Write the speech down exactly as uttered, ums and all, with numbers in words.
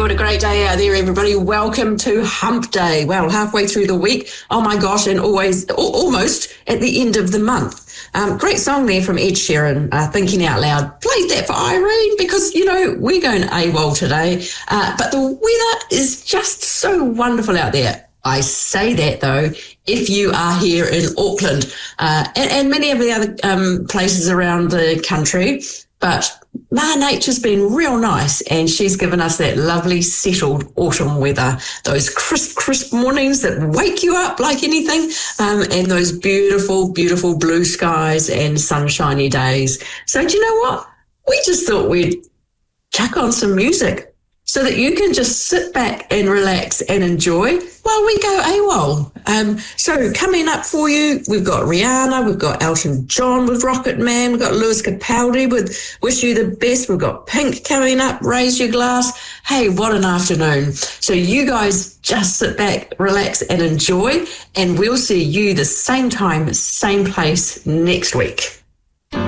What a great day out there, everybody. Welcome to Hump Day. Well, halfway through the week. Oh my gosh, and always, almost at the end of the month. Um, great song there from Ed Sheeran, uh, Thinking Out Loud. Played that for Irene because, you know, we're going AWOL today. Uh, but the weather is just so wonderful out there. I say that, though, if you are here in Auckland uh, and, and many of the other um, places around the country. But Ma Nature's been real nice, and she's given us that lovely settled autumn weather, those crisp, crisp mornings that wake you up like anything, um, and those beautiful, beautiful blue skies and sunshiny days. So do you know what? We just thought we'd chuck on some music so that you can just sit back and relax and enjoy while we go AWOL. Um, so coming up for you, we've got Rihanna, we've got Elton John with Rocket Man, we've got Lewis Capaldi with Wish You the Best, we've got Pink coming up, Raise Your Glass. Hey, what an afternoon. So you guys just sit back, relax and enjoy, and we'll see you the same time, same place next week.